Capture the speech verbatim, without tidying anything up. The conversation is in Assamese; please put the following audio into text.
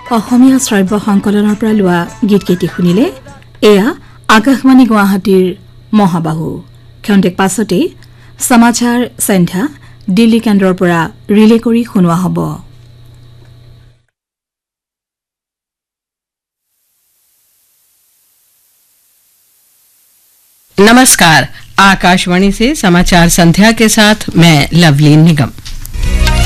অসমীয়া শ্ৰাব্য সংকলনৰ পৰা লোৱা গীতকেইটি শুনিলে। এয়া আকাশবাণী গুৱাহাটীৰ মহাবাহু। ক্ষন্তেক পাছতেই সমাচাৰ সন্ধ্যা দিল্লী কেন্দ্ৰৰ পৰা ৰিলে কৰি শুনোৱা হ'ব। नमस्कार, आकाशवाणी से समाचार संध्या के साथ मैं लवलीन निगम।